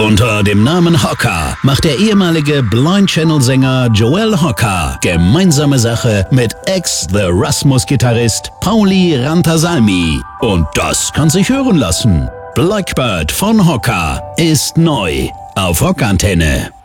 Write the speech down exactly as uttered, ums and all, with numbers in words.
Unter dem Namen Hocker macht der ehemalige Blind Channel-Sänger Joel Hocker gemeinsame Sache mit Ex-The Rasmus-Gitarrist Pauli Rantasalmi. Und das kann sich hören lassen. Blackbird von Hocker ist neu auf Rockantenne.